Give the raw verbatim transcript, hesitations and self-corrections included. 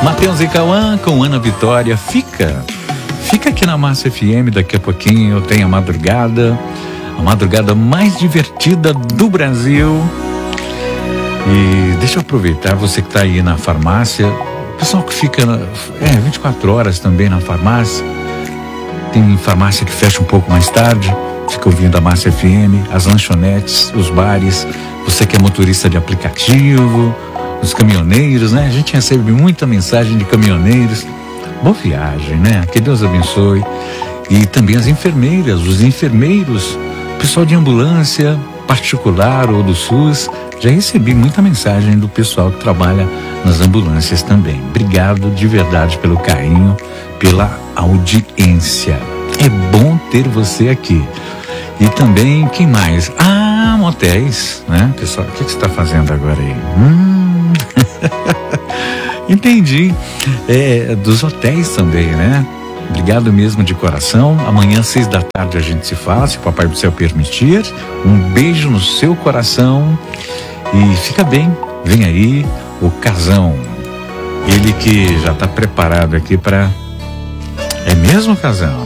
Matheus e Cauã com Ana Vitória. Fica, fica aqui na Massa F M, daqui a pouquinho tem a madrugada, a madrugada mais divertida do Brasil. E deixa eu aproveitar, você que está aí na farmácia, o pessoal que fica, é, vinte e quatro horas também na farmácia, tem farmácia que fecha um pouco mais tarde, fica ouvindo a Massa F M, as lanchonetes, os bares, você que é motorista de aplicativo, os caminhoneiros, né? A gente recebe muita mensagem de caminhoneiros. Boa viagem, né? Que Deus abençoe. E também as enfermeiras, os enfermeiros, pessoal de ambulância particular ou do SUS. Já recebi muita mensagem do pessoal que trabalha nas ambulâncias também. Obrigado de verdade pelo carinho, pela audiência. É bom ter você aqui. E também, quem mais? Ah, motéis, né? Pessoal, o que, que você está fazendo agora aí? Hum... Entendi. É, dos hotéis também, né? Obrigado mesmo de coração. Amanhã, seis da tarde, a gente se fala, se o Papai do Céu permitir. Um beijo no seu coração. E fica bem. Vem aí o Casão. Ele que já está preparado aqui para... É mesmo, Casão?